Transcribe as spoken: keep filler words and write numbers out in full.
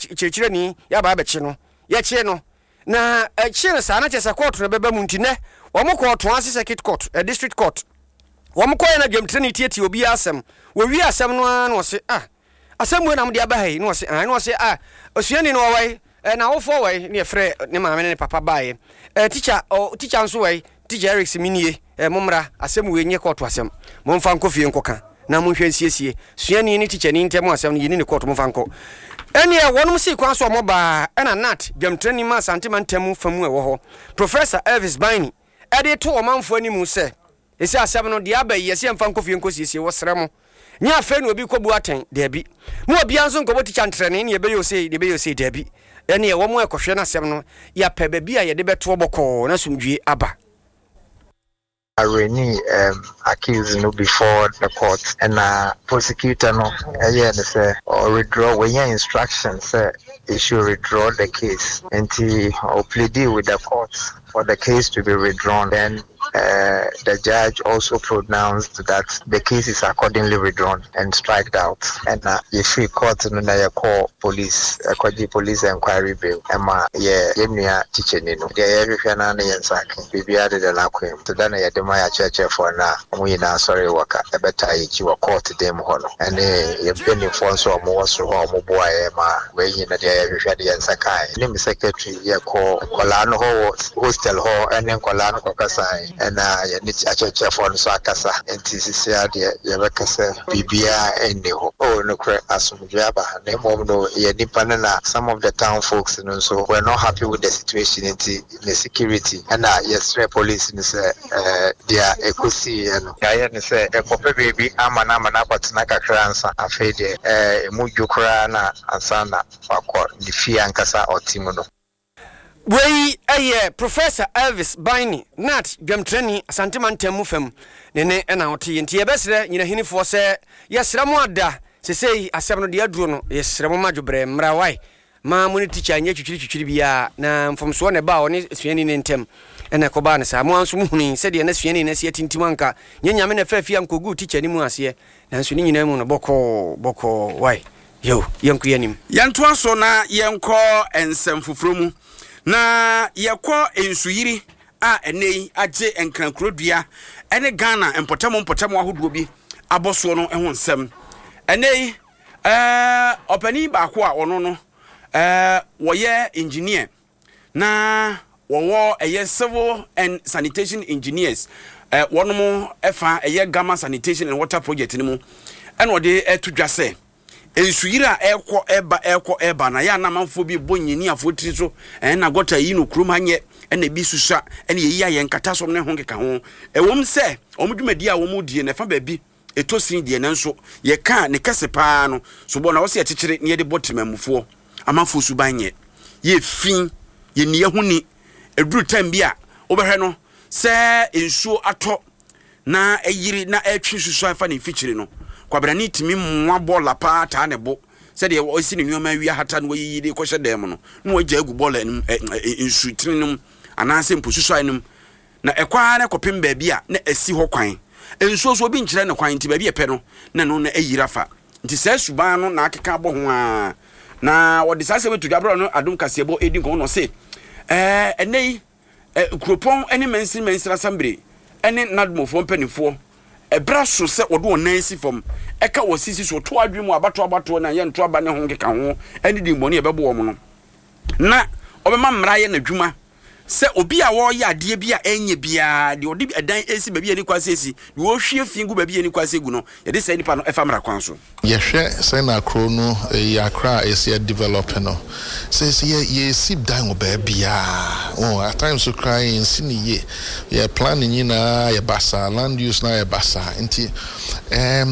chirechireni ya ba bechi no ye chi no na chi no sa na chesa court no beba mu ntine wo mo court one circuit court a district court wo mo koye na dwemtreni tieti obi asem wo wi asem no na wo se ah asem we na mo de aba hai na wo se ah na wo se ah osuani no wai na wo fo wai ne frɛ ne maame ne papa bae eh teacher o teacher nso wai teacher Eric Minie eh momra asem we nye court asem mo mfa nkofie nkoka na mo hwɛ nsiesie suani ne teacher ni ntɛm asem yini ne court mo mfa nko ene e wonum si kwan so mo ba na nat dwemtreni ma santema ntɛm famu e wo ho Professor Elvis Baini e de to omanfo animu se esi asem no de aba yesi mfa nkofie nkosiesie wo srɛ mo nya afa no obi kobu aten de bi mo obi anso nkobo teacher ntrene ne be yo sei de be yo sei de bi ene e wo mo ekohwe na asem no ya pa ba bi a ye de beto oboko na sumdwie aba Areni um accused no before the court and uh prosecutor no yeah they say or withdraw when your instructions say they should withdraw the case until or plead with the court for the case to be withdrawn. Then uh, the judge also pronounced that the case is accordingly withdrawn and striked out. And uh, if we court no na call police, uh, call the police inquiry bill. Emma yeah yemia teacher nino. They every na na yensaki. Bibi ade de la kwem. To dana ya de maya church for na. Mu na sorry waka. E beta yi wa court dem hono. And eh ye beni fonso mo waso ho mo boa e ma we yi na de every de yensakai. Ni secretary ye call kolano ho hostel ho enen kolano kokasa and uh ya nit acheche for so akasa enti sisi ade ye bekasa bibia ende ho oh no kre asumdwaba na mom no ye nipa na some of the town folks you know, so we're not happy with the situation enti the security and uh yes police ni say uh dia ekosi and ya ni say ekope baby amana amana kwatena kakra ansa afede eh emudwo kra na ansa na akọ di fia nkasa otimo no. Wei eye Professor Elvis Baini nat dwemtreni asantema ntemu fam ne ne na wote nti ye besre nyina hinifo se yesra mu ada sesei asem no de aduro no yesra mu madwobre mra wai ma mu ne teacher anya twitwiri twitwiri bia na mfomso ne ba oni suani ne ntem ena ko ba ne sa mu anso mu huni se de na suani na se tintimanka nyanyame na fafia nkogu teacher ni mu ase na nso ni nyina mu no boko boko wai yo yanku yanim yanto aso na yenko ensem fufuro mu na yakọ ensuyiri a enei age enkrankrodua ene Ghana empotamo empotamo ahodo bi aboso no ehon nsem enei eh opani ba ko a ono no eh woye engineer na wowo eye civil and sanitation engineers eh wono efa eye Gama sanitation and water project ni mu ene ode etudwase ensuyira ekọ eba ekọ eba na ya na manfo bi bonyini afotiri so en na gota yi no krum hanye en bi susa en ye yi aye nkata so ne ho keka ho ewom se omdwumadi a wom die ne fa ba bi etosin die ne nso ye ka ne kese paa no so bo na wo se ekekere ne ye de botemamufo amanfo su banye ye fin ye ne huni eduru time bi a obehwe no se ensuo ato na eyiri na etwi susu afa ne fikire no kwabrani timi mwa bola pa ta ne bo se de o si ne nyoma wi hata no yi de ko hyedem no no agya agu bola nim ensu tininum anase mposusu anum na ekwa na kopem ba bi a na asi ho kwan ensu so obi nkire ne kwan nti ba bi epe no na no na ayira fa nti se suban no na akeka bo ho a na wo de sase wetu dabro no adum kasebo edin ko no se eh enei kropon ene mensi mensira sambre ene nadmofo mpanifo ebra so se odo onansi fom eka wasisi so to adwemu abato abato na ye nto aba ne ho nkeka ho ene di mboni ebebo wo no na obema mra ye na dwuma se obi a wo ya ade bi a enye bia de odi edan esi ba bi ani kwase esi de wo hwie fingu ba bi ani kwase gu no ye de se nipa no efa mra kwan so ye hwe se na kro no ya kra esi develop no se se ye ye sip dan o ba bia oh at times so crying sini ye ye planning na ye basa land use na ye basa nti em